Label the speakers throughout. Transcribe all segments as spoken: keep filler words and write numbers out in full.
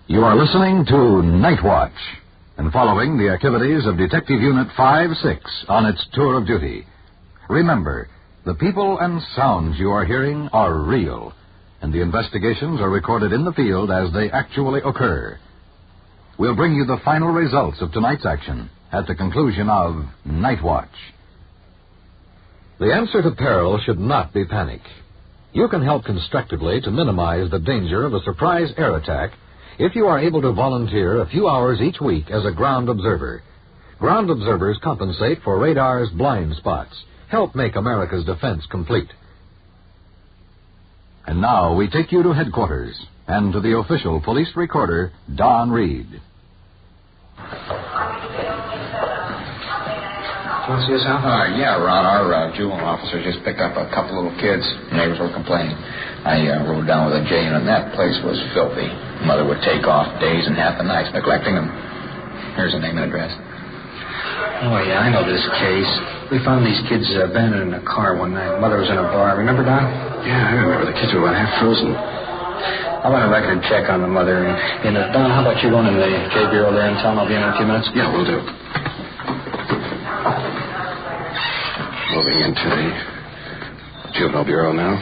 Speaker 1: You are listening to Night Watch and following the activities of Detective Unit five six on its tour of duty. Remember, the people and sounds you are hearing are real, and the investigations are recorded in the field as they actually occur. We'll bring you the final results of tonight's action at the conclusion of Night Watch.
Speaker 2: The answer to peril should not be panic. You can help constructively to minimize the danger of a surprise air attack if you are able to volunteer a few hours each week as a ground observer. Ground observers compensate for radar's blind spots, help make America's defense complete.
Speaker 1: And now we take you to headquarters and to the official police recorder, Don Reed.
Speaker 3: Want to see us out?
Speaker 4: Uh, yeah, Ron, our uh, juvenile officer just picked up a couple little kids. Neighbors were complaining. I uh, rode down with a J unit, and that place was filthy. Mother would take off days and half the nights, neglecting them. Here's the name and address.
Speaker 3: Oh, yeah, I know this case. We found these kids uh, abandoned in a car one night. Mother was in a bar. Remember, Don?
Speaker 5: Yeah, I remember. The kids were about half frozen.
Speaker 3: I want a record check on the mother. And, and uh, Don, how about you going in the J Bureau there and tell them I'll be in in a few minutes?
Speaker 5: Yeah, we'll do. Moving into the Juvenile Bureau now.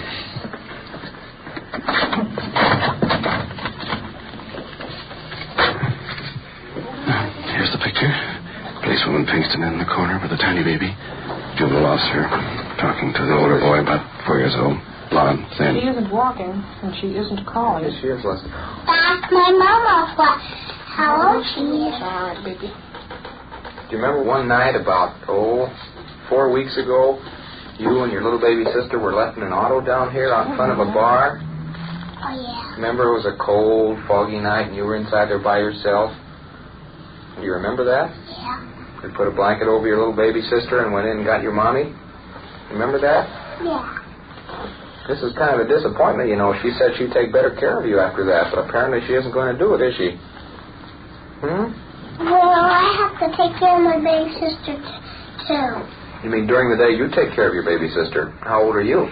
Speaker 5: Here's the picture. Policewoman Pinkston in the corner with a tiny baby. Juvenile officer talking to the older boy, about four years old. Blonde, thin.
Speaker 6: She isn't walking, and she isn't calling.
Speaker 3: Yes, she is, Leslie.
Speaker 7: Ask my mama what, how old she is.
Speaker 6: All right, baby.
Speaker 8: Do you remember one night about, oh, four weeks ago, you and your little baby sister were left in an auto down here out in front of a bar?
Speaker 7: Oh, yeah.
Speaker 8: Remember it was a cold, foggy night, and you were inside there by yourself? Do you remember that?
Speaker 7: Yeah.
Speaker 8: You put a blanket over your little baby sister and went in and got your mommy? Remember that?
Speaker 7: Yeah.
Speaker 8: This is kind of a disappointment, you know. She said she'd take better care of you after that, but apparently she isn't going to do it, is she? Hmm?
Speaker 7: Well, I have to take care of my baby sister, t- too.
Speaker 8: You mean during the day you take care of your baby sister? How old are you?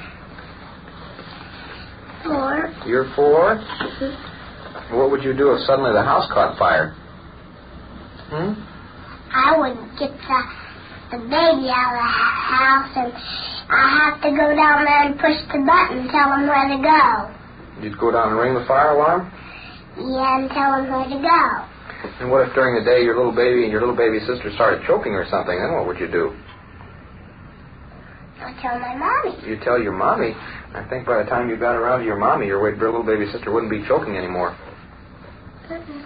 Speaker 7: Four.
Speaker 8: You're four?
Speaker 7: Mm-hmm.
Speaker 8: What would you do if suddenly the house caught fire? Hmm?
Speaker 7: I would get the, the baby out of the house, and I have to go down there and push the button and tell them where to go.
Speaker 8: You'd go down and ring the fire alarm?
Speaker 7: Yeah, and tell them where to go.
Speaker 8: And what if during the day your little baby and your little baby sister started choking or something? Then what would you do?
Speaker 7: I'll tell my mommy.
Speaker 8: You tell your mommy? I think by the time you got around to your mommy, your little baby sister wouldn't be choking anymore.
Speaker 7: Mm-mm.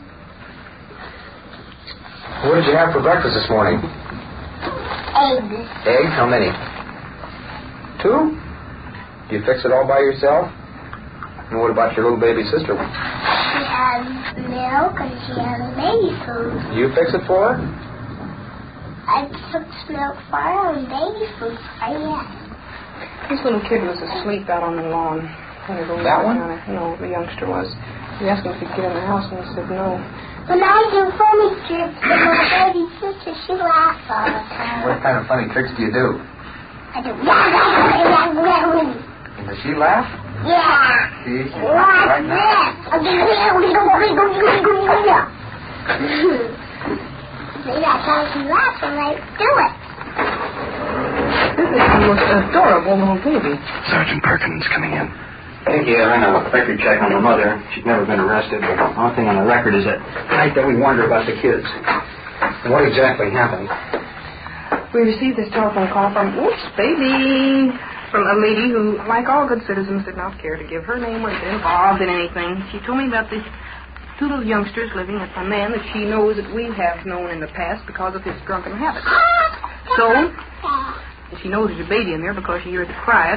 Speaker 8: What did you have for breakfast this morning?
Speaker 7: Eggs.
Speaker 8: Eggs? How many? Two? Do you fix it all by yourself? And what about your little baby sister?
Speaker 7: She has milk and she has baby food.
Speaker 8: Do you fix it for her?
Speaker 7: I took milk for her and baby food for her, yeah.
Speaker 6: This little kid was asleep out on the lawn.
Speaker 8: That one?
Speaker 6: No, the youngster was. We asked him if he'd get in the house, and he said no.
Speaker 7: When I do funny tricks with my baby sister, she laughs all the time.
Speaker 8: What kind of funny tricks do you do?
Speaker 7: I do.
Speaker 8: And does she laugh?
Speaker 7: Yeah.
Speaker 8: See, she's
Speaker 7: Like
Speaker 8: right now.
Speaker 7: this. Maybe that's how she laughs when I do it.
Speaker 6: This is the most adorable little baby.
Speaker 5: Sergeant Perkins coming in.
Speaker 3: Thank you. I ran a record check on the mother. She'd never been arrested, but the only thing on the record is that night that we warned her about the kids. And what exactly happened?
Speaker 6: We received this telephone call from, oops, baby, from a lady who, like all good citizens, did not care to give her name or get involved in anything. She told me about these two little youngsters living with a man that she knows that we have known in the past because of his drunken habits. So, she knows there's a baby in there because she heard the cry.